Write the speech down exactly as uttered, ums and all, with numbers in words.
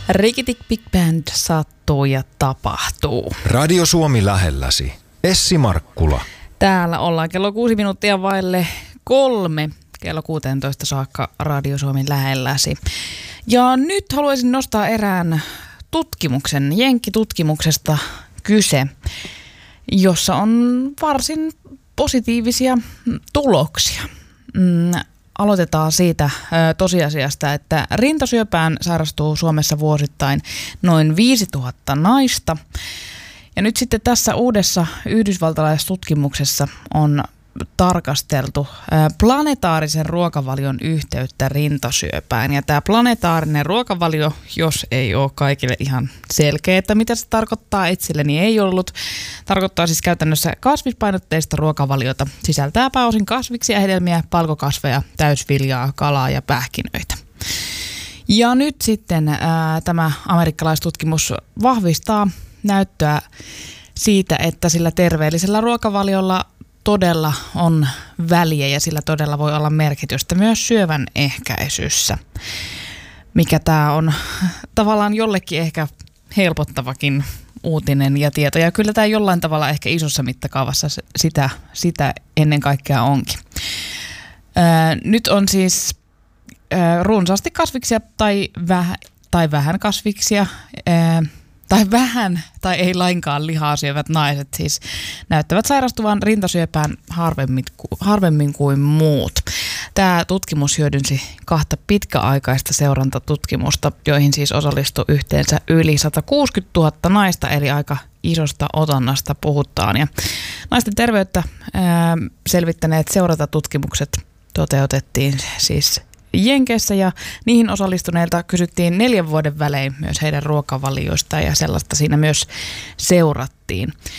Rikitik Big Band sattuu ja tapahtuu. Radio Suomi lähelläsi. Essi Markkula. Täällä ollaan kello kuusi minuuttia vaille kolme. Kello kuusitoista saakka Radio Suomi lähelläsi. Ja nyt haluaisin nostaa erään tutkimuksen, jenkkitutkimuksesta kyse, jossa on varsin positiivisia tuloksia. Mm, aloitetaan siitä ö, tosiasiasta, että rintasyöpään sairastuu Suomessa vuosittain noin viisituhatta naista. Ja nyt sitten tässä uudessa yhdysvaltalaistutkimuksessa on tarkasteltu planetaarisen ruokavalion yhteyttä rintasyöpään. Ja tämä planetaarinen ruokavalio, jos ei ole kaikille ihan selkeä, että mitä se tarkoittaa, itselleni ei ollut. Tarkoittaa siis käytännössä kasvispainotteista ruokavaliota. Sisältää pääosin kasviksia, hedelmiä, palkokasveja, täysviljaa, kalaa ja pähkinöitä. Ja nyt sitten ää, tämä amerikkalaistutkimus vahvistaa näyttöä siitä, että sillä terveellisellä ruokavaliolla todella on väliä ja sillä todella voi olla merkitystä myös syövän ehkäisyssä, mikä tämä on tavallaan jollekin ehkä helpottavakin uutinen ja tieto. Ja kyllä tämä jollain tavalla ehkä isossa mittakaavassa sitä, sitä ennen kaikkea onkin. Ää, nyt on siis ää, runsaasti kasviksia tai, väh, tai vähän kasviksia, ää, tai vähän tai ei lainkaan lihaa syövät naiset siis näyttävät sairastuvan rintasyöpään harvemmin, harvemmin kuin muut. Tämä tutkimus hyödynsi kahta pitkäaikaista seurantatutkimusta, joihin siis osallistui yhteensä yli sata kuusikymmentätuhatta naista, eli aika isosta otannasta puhutaan. Ja naisten terveyttä ää, selvittäneet seurantatutkimukset toteutettiin siis Jenkeissä ja niihin osallistuneilta kysyttiin neljän vuoden välein myös heidän ruokavalioistaan ja sellaista siinä myös seurattiin.